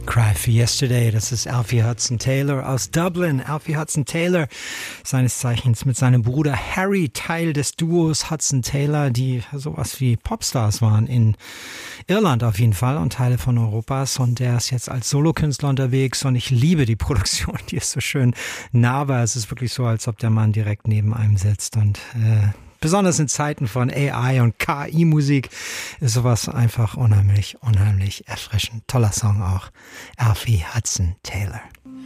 Cry for Yesterday, das ist Alfie Hudson Taylor aus Dublin. Alfie Hudson Taylor, seines Zeichens mit seinem Bruder Harry, Teil des Duos Hudson Taylor, die sowas wie Popstars waren in Irland auf jeden Fall und Teile von Europas. Und der ist jetzt als Solokünstler unterwegs und ich liebe die Produktion, die ist so schön nahbar. Es ist wirklich so, als ob der Mann direkt neben einem sitzt und besonders in Zeiten von AI und KI-Musik ist sowas einfach unheimlich, unheimlich erfrischend. Toller Song auch. Alfie Hudson Taylor.